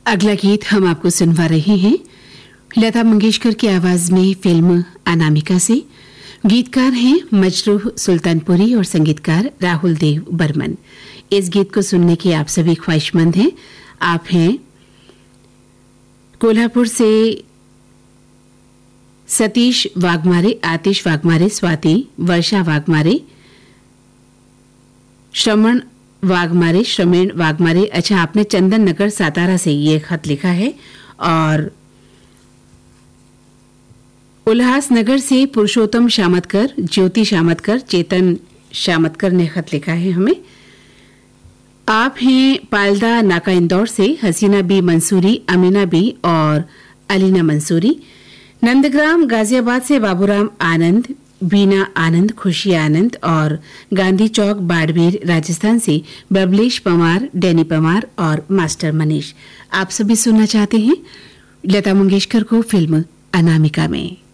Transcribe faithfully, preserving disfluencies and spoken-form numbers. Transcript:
अगला गीत हम आपको सुनवा रहे हैं लता मंगेशकर की आवाज में फिल्म अनामिका से। गीतकार हैं मजरूह सुल्तानपुरी और संगीतकार राहुल देव बर्मन। इस गीत को सुनने के आप सभी ख्वाहिशमंद हैं। आप हैं कोल्हापुर से सतीश वाघमारे, आतिश वाघमारे, स्वाति, वर्षा वाघमारे, श्रवण वाघमारे, श्रमेण वाघमारे। अच्छा, आपने चंदन नगर सातारा से ये खत लिखा है। और उल्लासनगर से पुरुषोत्तम शामतकर, ज्योति शामतकर, चेतन शामतकर ने खत लिखा है हमें। आप हैं पालदा नाका इंदौर से हसीना बी मंसूरी, अमीना बी और अलीना मंसूरी। नंदग्राम गाजियाबाद से बाबूराम आनंद, बीना आनंद, खुशी आनंद और गांधी चौक बाड़मेर राजस्थान से बबलेश पवार, डैनी पवार और मास्टर मनीष। आप सभी सुनना चाहते हैं लता मंगेशकर को फिल्म अनामिका में।